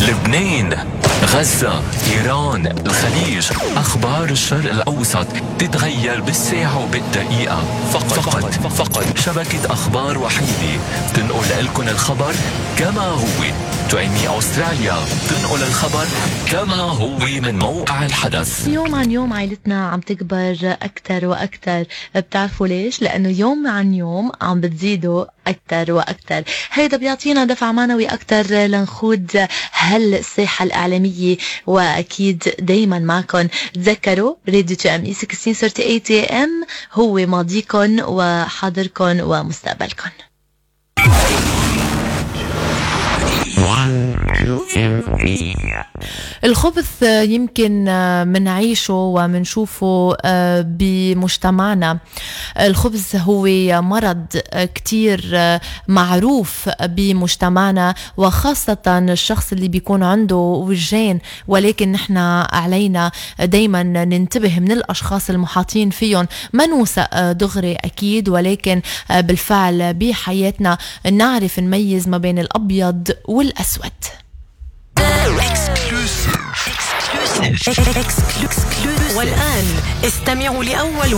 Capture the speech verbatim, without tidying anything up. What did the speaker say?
لبنان، غزة، إيران، الخليج، أخبار الشرق الأوسط تتغير بالساعة وبالدقيقة. فقط فقط, فقط شبكة أخبار وحيدة تنقل لكم الخبر كما هو. تؤمي أستراليا تنقل الخبر كما هو من موقع الحدث. يوم عن يوم عائلتنا عم تكبر أكتر وأكتر. بتعرفوا ليش؟ لأنه يوم عن يوم عم بتزيدوا أكتر وأكتر. هيدا بيعطينا دفع معنوي أكتر لنخوض هالساحة الإعلامية، وأكيد دايما معكم. تذكروا راديو تي ام اي ستة عشر ثلاثين اي ام هو ماضيكم وحاضركم ومستقبلكم. الخبث يمكن منعيشه ومنشوفه بمجتمعنا. الخبث هو مرض كتير معروف بمجتمعنا، وخاصة الشخص اللي بيكون عنده وجهين، ولكن نحن علينا دايما ننتبه من الأشخاص المحاطين فيهم. ما نوثق دغري أكيد، ولكن بالفعل بحياتنا نعرف نميز ما بين الأبيض والأسود. والآن استمعوا لأول